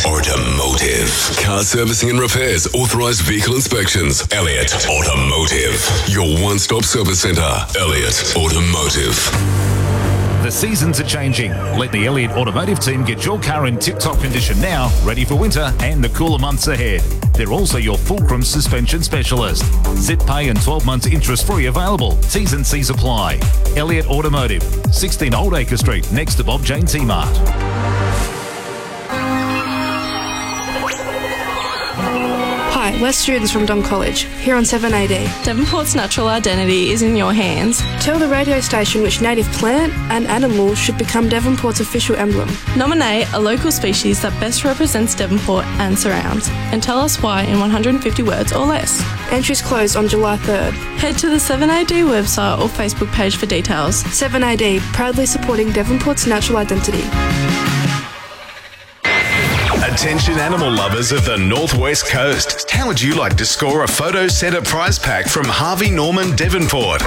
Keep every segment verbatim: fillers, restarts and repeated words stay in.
Automotive. Car servicing and repairs, authorised vehicle inspections. Elliott Automotive. Your one-stop service centre. Elliott Automotive. The seasons are changing. Let the Elliott Automotive team get your car in tip-top condition now, ready for winter and the cooler months ahead. They're also your fulcrum suspension specialist. Zip pay and twelve months interest-free available. T's and C's apply. Elliott Automotive, sixteen Old Acre Street, next to Bob Jane T-Mart. Hi, we're students from Don College, here on seven A D. Devonport's natural identity is in your hands. Tell the radio station which native plant and animal should become Devonport's official emblem. Nominate a local species that best represents Devonport and surrounds, and tell us why in one hundred fifty words or less. Entries close on July third. Head to the seven A D website or Facebook page for details. seven A D, proudly supporting Devonport's natural identity. Attention animal lovers of the Northwest Coast. How would you like to score a Photo Centre prize pack from Harvey Norman Devonport?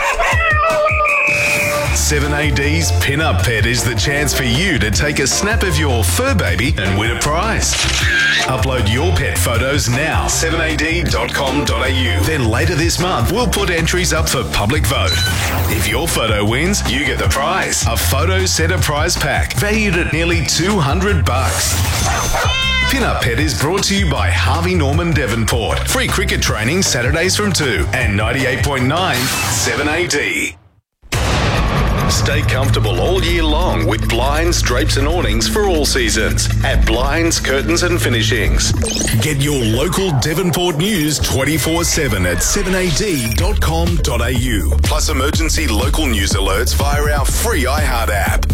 seven A D's Pin-Up Pet is the chance for you to take a snap of your fur baby and win a prize. Upload your pet photos now, seven A D dot com dot a u. Then later this month, we'll put entries up for public vote. If your photo wins, you get the prize. A Photo Centre prize pack, valued at nearly two hundred bucks. Pin-Up Pet is brought to you by Harvey Norman Devonport. Free cricket training Saturdays from two and ninety-eight point nine seven A D. Stay comfortable all year long with blinds, drapes and awnings for all seasons at Blinds, Curtains and Finishings. Get your local Devonport news twenty-four seven at seven A D dot com dot a u. Plus emergency local news alerts via our free iHeart app.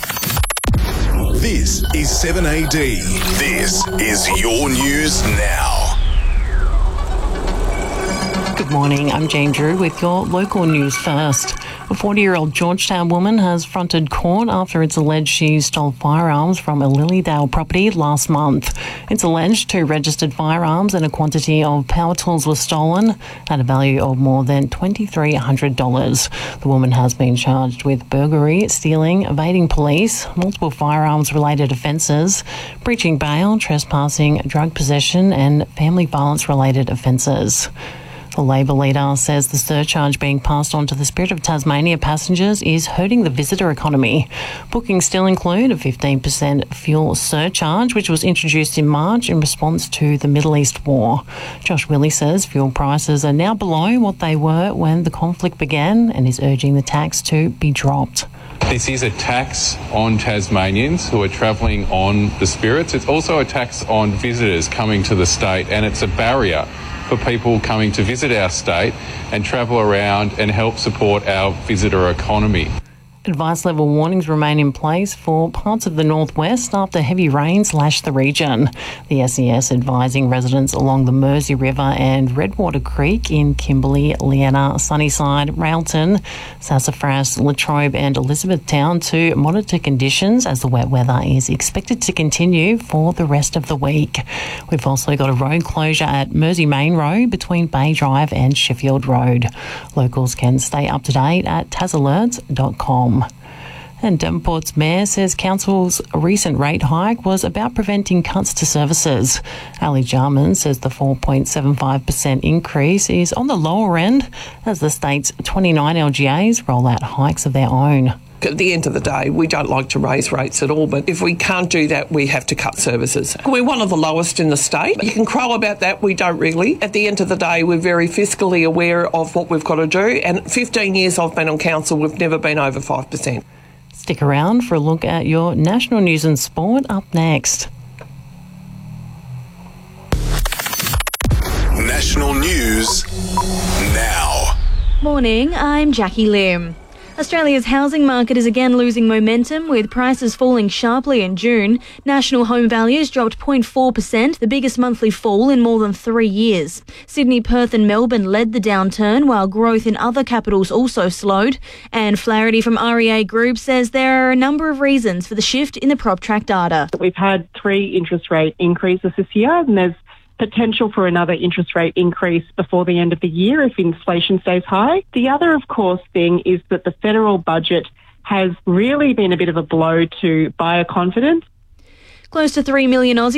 This is seven A D. This is your news now. Good morning, I'm Jane Drew with your local news first. A forty-year-old Georgetown woman has fronted court after it's alleged she stole firearms from a Lilydale property last month. It's alleged two registered firearms and a quantity of power tools were stolen at a value of more than two thousand three hundred dollars. The woman has been charged with burglary, stealing, evading police, multiple firearms-related offences, breaching bail, trespassing, drug possession and family violence-related offences. The Labor leader says the surcharge being passed on to the Spirit of Tasmania passengers is hurting the visitor economy. Bookings still include a fifteen percent fuel surcharge, which was introduced in March in response to the Middle East war. Josh Willey says fuel prices are now below what they were when the conflict began and is urging the tax to be dropped. This is a tax on Tasmanians who are travelling on the Spirits. It's also a tax on visitors coming to the state, and it's a barrier for people coming to visit our state and travel around and help support our visitor economy. Advice level warnings remain in place for parts of the northwest after heavy rains lashed the region. The S E S advising residents along the Mersey River and Redwater Creek in Kimberley, Leanna, Sunnyside, Railton, Sassafras, Latrobe and Elizabethtown to monitor conditions as the wet weather is expected to continue for the rest of the week. We've also got a road closure at Mersey Main Road between Bay Drive and Sheffield Road. Locals can stay up to date at tas alerts dot com. And Devonport's mayor says council's recent rate hike was about preventing cuts to services. Ali Jarman says the four point seven five percent increase is on the lower end as the state's twenty-nine L G As roll out hikes of their own. At the end of the day, we don't like to raise rates at all, but if we can't do that, we have to cut services. We're one of the lowest in the state. You can crow about that, we don't really. At the end of the day, we're very fiscally aware of what we've got to do, and fifteen years I've been on council, we've never been over five percent. Stick around for a look at your national news and sport up next. National news now. Morning, I'm Jackie Lim. Australia's housing market is again losing momentum, with prices falling sharply in June. National home values dropped zero point four percent, the biggest monthly fall in more than three years. Sydney, Perth and Melbourne led the downturn, while growth in other capitals also slowed. And Flaherty from R E A Group says there are a number of reasons for the shift in the PropTrack data. We've had three interest rate increases this year, and there's potential for another interest rate increase before the end of the year if inflation stays high. The other, of course, thing is that the federal budget has really been a bit of a blow to buyer confidence. Close to three million Aussies